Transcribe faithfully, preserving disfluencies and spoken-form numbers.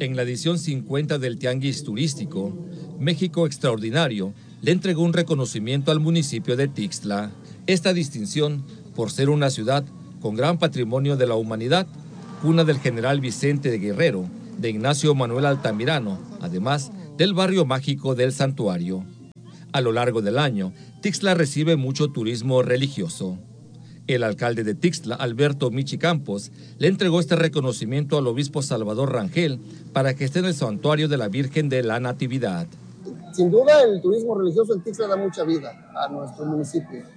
En la edición cincuenta del Tianguis Turístico, México Extraordinario le entregó un reconocimiento al municipio de Tixtla. Esta distinción, por ser una ciudad con gran patrimonio de la humanidad, cuna del general Vicente de Guerrero, de Ignacio Manuel Altamirano, además del barrio mágico del Santuario. A lo largo del año, Tixtla recibe mucho turismo religioso. El alcalde de Tixtla, Alberto Michi Campos, le entregó este reconocimiento al obispo Salvador Rangel para que esté en el santuario de la Virgen de la Natividad. Sin duda, el turismo religioso en Tixtla da mucha vida a nuestro municipio.